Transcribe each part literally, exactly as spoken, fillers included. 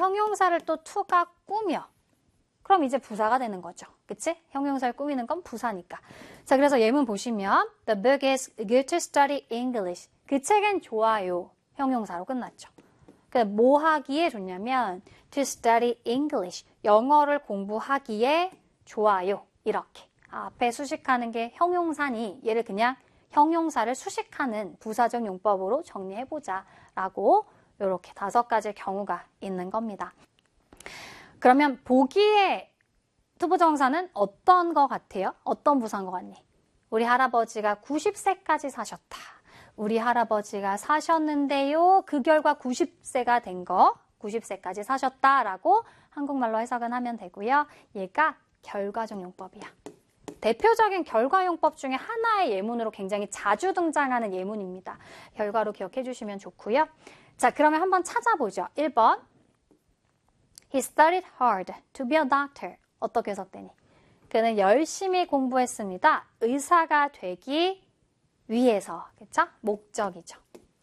형용사를 또 to가 꾸며. 그럼 이제 부사가 되는 거죠. 그치? 형용사를 꾸미는 건 부사니까. 자, 그래서 예문 보시면 The book is good to study English. 그 책은 좋아요. 형용사로 끝났죠. 그러니까 뭐 하기에 좋냐면 to study English. 영어를 공부하기에 좋아요. 이렇게. 아, 앞에 수식하는 게 형용사니 얘를 그냥 형용사를 수식하는 부사적 용법으로 정리해보자 라고 이렇게 다섯 가지 경우가 있는 겁니다. 그러면 보기에 투부정사는 어떤 거 같아요? 어떤 부사인 것 같니? 우리 할아버지가 구십 세까지 사셨다. 우리 할아버지가 사셨는데요. 그 결과 구십 세가 된 거, 구십 세까지 사셨다라고 한국말로 해석은 하면 되고요. 얘가 결과적 용법이야. 대표적인 결과용법 중에 하나의 예문으로 굉장히 자주 등장하는 예문입니다. 결과로 기억해 주시면 좋고요. 자, 그러면 한번 찾아보죠. 일 번. He studied hard to be a doctor. 어떻게 해석되니? 그는 열심히 공부했습니다. 의사가 되기 위해서. 그쵸? 목적이죠.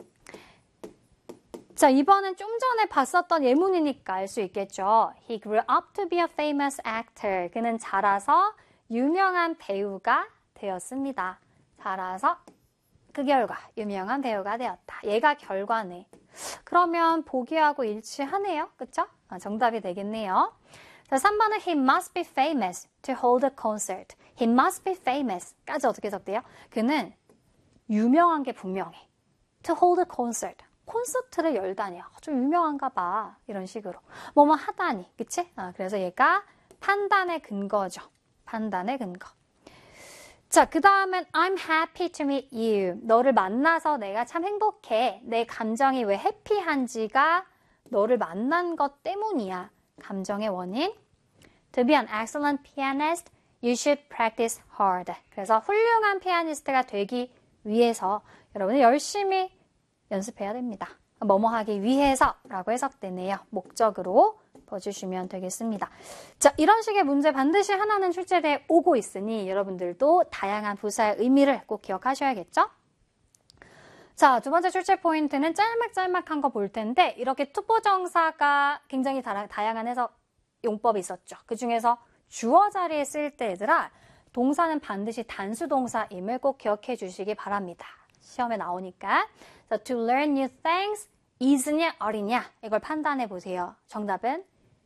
자, 이번은 좀 전에 봤었던 예문이니까 알 수 있겠죠. He grew up to be a famous actor. 그는 자라서 유명한 배우가 되었습니다. 자라서 그 결과 유명한 배우가 되었다. 얘가 결과네. 그러면 보기하고 일치하네요. 그쵸? 아, 정답이 되겠네요. 자, 삼 번은 He must be famous to hold a concert. He must be famous 까지 어떻게 해석돼요? 그는 유명한 게 분명해. To hold a concert. 콘서트를 열다니. 좀 유명한가 봐. 이런 식으로. 뭐뭐 하다니. 그치? 아, 그래서 얘가 판단의 근거죠. 판단의 근거. 자, 그 다음엔 I'm happy to meet you. 너를 만나서 내가 참 행복해. 내 감정이 왜 해피한지가 너를 만난 것 때문이야. 감정의 원인. To be an excellent pianist, you should practice hard. 그래서 훌륭한 피아니스트가 되기 위해서 여러분이 열심히 연습해야 됩니다. 뭐뭐 하기 위해서라고 해석되네요. 목적으로 봐주시면 되겠습니다. 자, 이런 식의 문제 반드시 하나는 출제돼 오고 있으니 여러분들도 다양한 부사의 의미를 꼭 기억하셔야겠죠? 자, 두 번째 출제 포인트는 짤막짤막한 거 볼 텐데 이렇게 투부정사가 굉장히 다, 다양한 해석 용법이 있었죠. 그 중에서 주어 자리에 쓸 때 얘들아 동사는 반드시 단수 동사임을 꼭 기억해 주시기 바랍니다. 시험에 나오니까. 자, to learn new things, is냐 어리냐 이걸 판단해 보세요. 정답은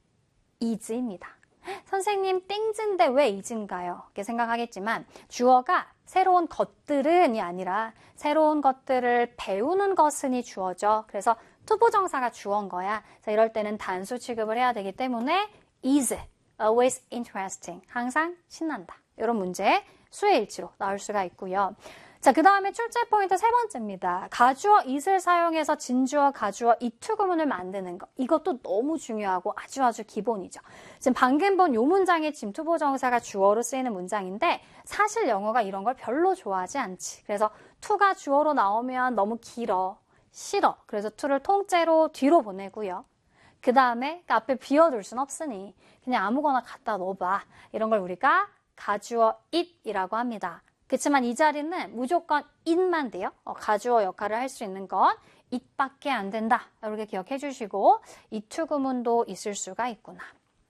is입니다. 선생님 땡즈인데 왜 is인가요? 이렇게 생각하겠지만 주어가 새로운 것들은이 아니라 새로운 것들을 배우는 것은이 주어죠. 그래서 투부정사가 주어인 거야. 자, 이럴 때는 단수 취급을 해야 되기 때문에 is, always interesting, 항상 신난다. 이런 문제 수의 일치로 나올 수가 있고요. 자, 그 다음에 출제 포인트 세 번째입니다. 가주어 is를 사용해서 진주어, 가주어 이투 구문을 만드는 거. 이것도 너무 중요하고 아주 아주 기본이죠. 지금 방금 본 요 문장의 지금 투부정사가 주어로 쓰이는 문장인데 사실 영어가 이런 걸 별로 좋아하지 않지. 그래서 to가 주어로 나오면 너무 길어, 싫어. 그래서 to를 통째로 뒤로 보내고요. 그 다음에 앞에 비워둘 순 없으니 그냥 아무거나 갖다 넣어봐. 이런 걸 우리가 가주어 it이라고 합니다. 그렇지만 이 자리는 무조건 it만 돼요. 어, 가주어 역할을 할 수 있는 건 it밖에 안 된다. 이렇게 기억해 주시고 이투 구문도 있을 수가 있구나.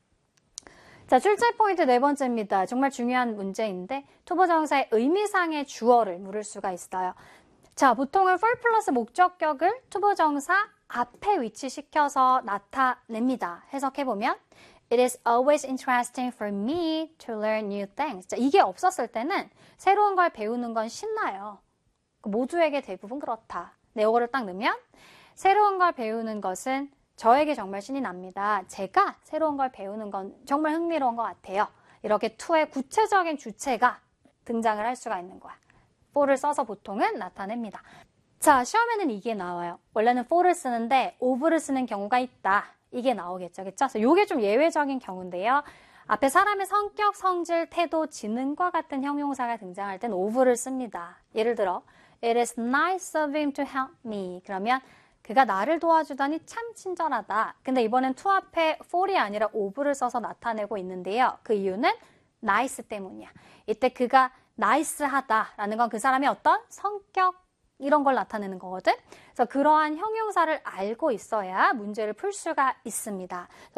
자, 출제 포인트 네 번째입니다. 정말 중요한 문제인데 투부정사의 의미상의 주어를 물을 수가 있어요. 자, 보통은 for 플러스 목적격을 투부정사 앞에 위치시켜서 나타냅니다. 해석해보면 It is always interesting for me to learn new things. 자, 이게 없었을 때는 새로운 걸 배우는 건 신나요. 모두에게 대부분 그렇다. 네오거를 딱 넣으면 새로운 걸 배우는 것은 저에게 정말 신이 납니다. 제가 새로운 걸 배우는 건 정말 흥미로운 것 같아요. 이렇게 to의 구체적인 주체가 등장을 할 수가 있는 거야. for를 써서 보통은 나타냅니다. 자, 시험에는 이게 나와요. 원래는 for를 쓰는데 of를 쓰는 경우가 있다. 이게 나오겠죠. 그쵸? 그래서 이게 좀 예외적인 경우인데요. 앞에 사람의 성격, 성질, 태도, 지능과 같은 형용사가 등장할 땐 of를 씁니다. 예를 들어 It is nice of him to help me. 그러면 그가 나를 도와주다니 참 친절하다. 근데 이번엔 to 앞에 for이 아니라 of를 써서 나타내고 있는데요. 그 이유는 nice 때문이야. 이때 그가 nice하다라는 건 그 사람의 어떤 성격, 이런 걸 나타내는 거거든. 그래서 그러한 형용사를 알고 있어야 문제를 풀 수가 있습니다.